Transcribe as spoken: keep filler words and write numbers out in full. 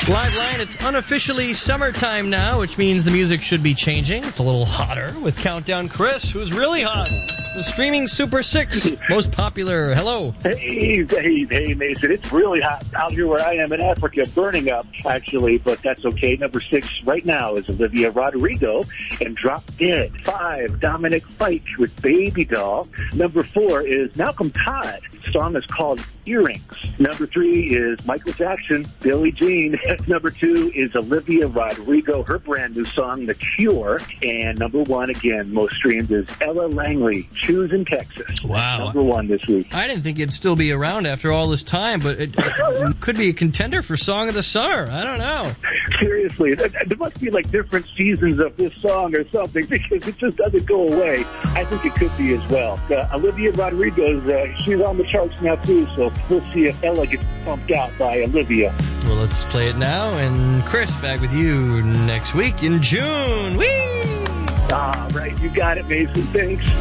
Live line, it's unofficially summertime now, which means the music should be changing. It's a little hotter with Countdown Chris, who's really hot. The streaming Super six, most popular. Hello. Hey, hey, hey, Mason. It's really hot out here where I am in Africa, burning up, actually, but that's okay. Number six right now is Olivia Rodrigo and Drop Dead. Five, Dominic Fike with Baby Doll. Number four is Malcolm Todd. The song is called Earrings. Number three is Michael Jackson, Billie Jean. Number two is Olivia Rodrigo, her brand new song, The Cure. And number one, again, most streamed, is Ella Langley, Choosing Texas. Wow. Number one this week. I didn't think it'd still be around after all this time, but it, it could be a contender for Song of the Summer. I don't know. Seriously, there must be like different seasons of this song or something because it just doesn't go away. I think it could be as well. Uh, Olivia Rodrigo's, uh, she's on the charts now too, so we'll see if Ella gets bumped out by Olivia. Well, let's play it now, and Chris, back with you next week in June. Whee! All right, you got it, Mason. Thanks.